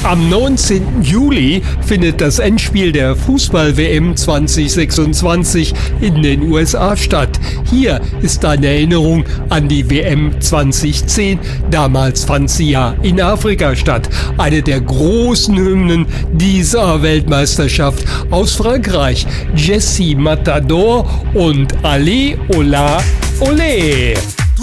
Am 19. Juli findet das Endspiel der Fußball-WM 2026 in den USA statt. Hier ist eine Erinnerung an die WM 2010. Damals fand sie ja in Afrika statt. Eine der großen Hymnen dieser Weltmeisterschaft aus Frankreich. Jessie Matador und Allez, Hola, Olé.